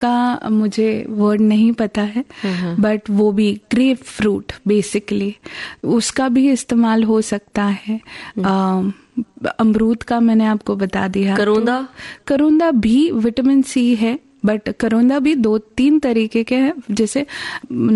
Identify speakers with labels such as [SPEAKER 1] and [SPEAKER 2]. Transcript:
[SPEAKER 1] उसका मुझे वर्ड नहीं पता है, बट वो भी ग्रेप फ्रूट बेसिकली, उसका भी इस्तेमाल हो सकता है। अमरूद का मैंने आपको बता दिया।
[SPEAKER 2] करोंदा?
[SPEAKER 1] तो करोंदा भी विटामिन सी है, बट करोंदा भी 2-3 तरीके के हैं। जैसे